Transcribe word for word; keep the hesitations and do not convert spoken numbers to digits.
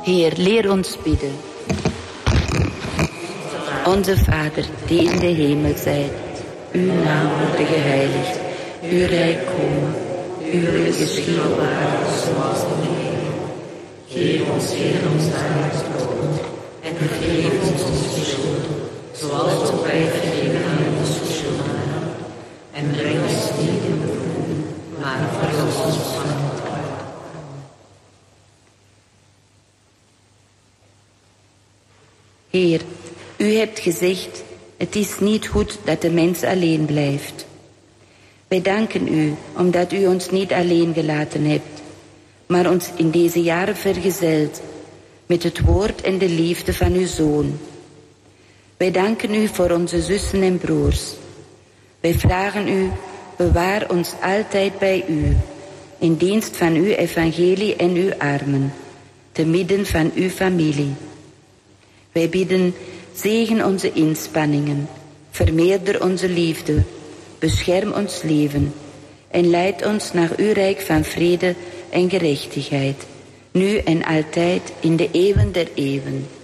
Heer, leer ons bidden. Onze Vader, die in de hemel zijt, uw naam wordt geheiligd, uw rijk komen, uw wil geschieden op aarde zoals in de hemel. Geef ons, Heer, ons dagelijks brood en vergeef ons onze schuld, zoals ook wij vergeven aan onze schuldenaren. En breng ons niet in beproeving, maar verlos ons van het kwaad. Heer, u hebt gezegd, het is niet goed dat de mens alleen blijft. Wij danken u, omdat u ons niet alleen gelaten hebt, maar ons in deze jaren vergezeld met het woord en de liefde van uw Zoon. Wij danken u voor onze zussen en broers. Wij vragen u, bewaar ons altijd bij u, in dienst van uw evangelie en uw armen, te midden van uw familie. Wij bidden, zegen onze inspanningen, vermeerder onze liefde, bescherm ons leven en leid ons naar uw rijk van vrede en gerechtigheid, nu en altijd in de eeuwen der eeuwen.